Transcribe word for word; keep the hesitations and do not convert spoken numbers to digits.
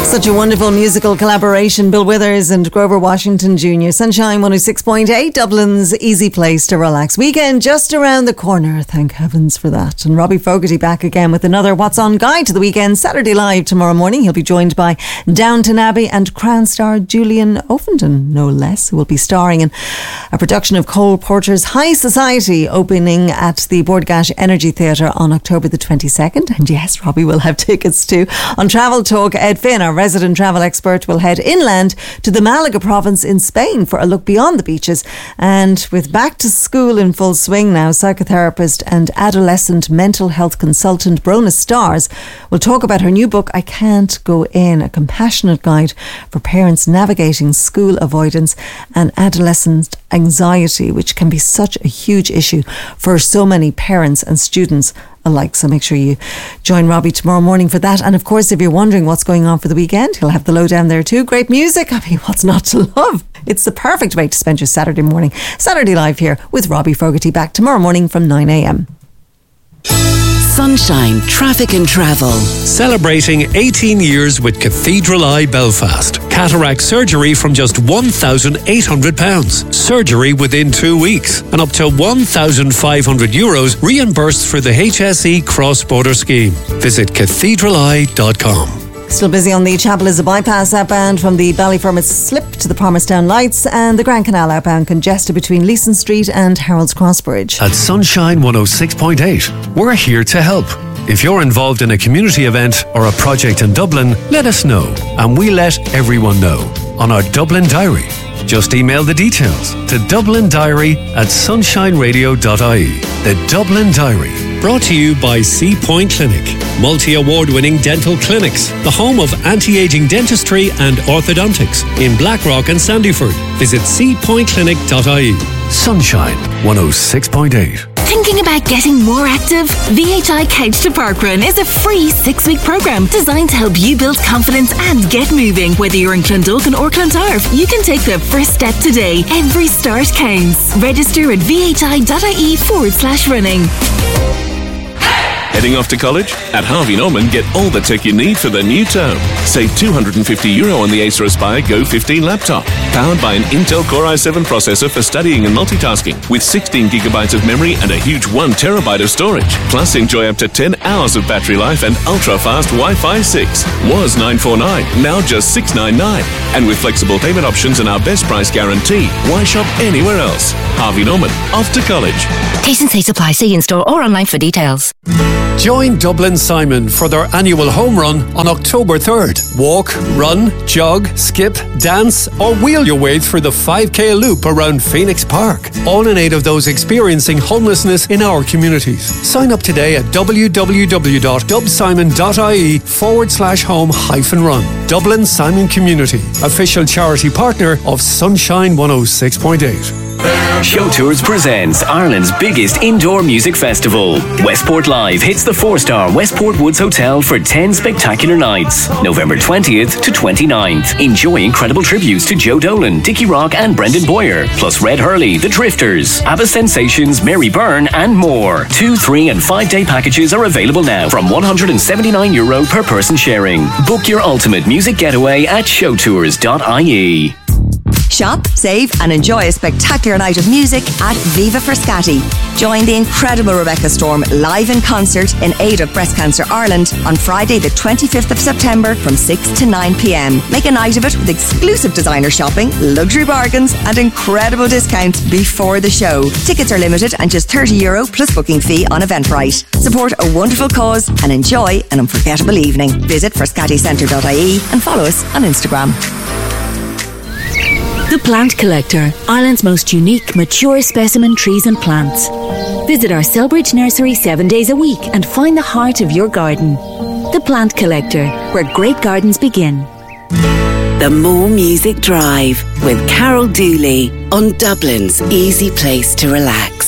Such a wonderful musical collaboration. Bill Withers and Grover Washington Junior Sunshine one oh six point eight, Dublin's easy place to relax. Weekend just around the corner. Thank heavens for that. And Robbie Fogarty back again with another What's On guide to the weekend. Saturday Live tomorrow morning. He'll be joined by Downton Abbey and Crown star Julian Ovenden, no less, who will be starring in a production of Cole Porter's High Society, opening at the Bordgash Energy Theatre on October the twenty-second. And yes, Robbie will have tickets too. On Travel Talk, Ed Finn, our resident travel expert, will head inland to the Malaga province in Spain for a look beyond the beaches. And with back to school in full swing now, psychotherapist and adolescent mental health consultant Brona Stars will talk about her new book, I Can't Go In, a compassionate guide for parents navigating school avoidance and adolescent anxiety, which can be such a huge issue for so many parents and students alike. So make sure you join Robbie tomorrow morning for that. And of course, if you're wondering what's going on for the weekend, he'll have the lowdown there too. Great music. I mean, what's not to love? It's the perfect way to spend your Saturday morning. Saturday Live here with Robbie Fogarty, back tomorrow morning from nine a.m. Sunshine Traffic and Travel. Celebrating eighteen years with Cathedral Eye Belfast. Cataract surgery from just one thousand eight hundred pounds. Surgery within two weeks. And up to one thousand five hundred euros reimbursed for the H S E cross-border scheme. Visit cathedral eye dot com. Still busy on the Chapel is a bypass outbound from the Ballyfermot slip to the Palmerstown Lights, and the Grand Canal outbound congested between Leeson Street and Harold's Cross Bridge. At Sunshine one oh six point eight, we're here to help. If you're involved in a community event or a project in Dublin, let us know, and we let everyone know on our Dublin Diary. Just email the details to dublin diary at sunshine radio dot I E. The Dublin Diary. Brought to you by Sea Point Clinic. Multi-award-winning dental clinics. The home of anti-aging dentistry and orthodontics in Blackrock and Sandyford. Visit sea point clinic dot I E. Sunshine one oh six point eight. Thinking about getting more active? V H I Couch to Parkrun is a free six-week programme designed to help you build confidence and get moving. Whether you're in Clondalkin or Clontarf, you can take the first step today. Every start counts. Register at V H I dot I E forward slash running. Heading off to college? At Harvey Norman, get all the tech you need for the new term. Save two hundred fifty euro on the Acer Aspire Go fifteen laptop. Powered by an Intel Core i seven processor for studying and multitasking, with sixteen gigabytes of memory and a huge one terabyte of storage. Plus, enjoy up to ten hours of battery life and ultra-fast Wi-Fi six. Was nine forty-nine, now just six ninety-nine. And with flexible payment options and our best price guarantee, why shop anywhere else? Harvey Norman, off to college. T's and C's apply. See in-store or online for details. Join Dublin Simon for their annual home run on October third. Walk, run, jog, skip, dance or wheel your way through the five K loop around Phoenix Park. All in aid of those experiencing homelessness in our communities. Sign up today at www.dubsimon.ie forward slash home hyphen run. Dublin Simon Community, official charity partner of Sunshine one oh six point eight. Show Tours presents Ireland's biggest indoor music festival. Westport Live hits the four-star Westport Woods Hotel for ten spectacular nights. November twentieth to twenty-ninth. Enjoy incredible tributes to Joe Dolan, Dickie Rock and Brendan Boyer, plus Red Hurley, The Drifters, ABBA Sensations, Mary Byrne and more. Two, three and five-day packages are available now from one hundred seventy-nine euro per person sharing. Book your ultimate music getaway at show tours dot I E. Shop, save and enjoy a spectacular night of music at Viva Frascati. Join the incredible Rebecca Storm live in concert in aid of Breast Cancer Ireland on Friday the twenty-fifth of September from six to nine p.m. Make a night of it with exclusive designer shopping, luxury bargains and incredible discounts before the show. Tickets are limited and just thirty euro plus booking fee on Eventbrite. Support a wonderful cause and enjoy an unforgettable evening. Visit frascati centre dot I E and follow us on Instagram. The Plant Collector, Ireland's most unique, mature specimen trees and plants. Visit our Selbridge nursery seven days a week and find the heart of your garden. The Plant Collector, where great gardens begin. The More Music Drive with Carol Dooley on Dublin's easy place to relax.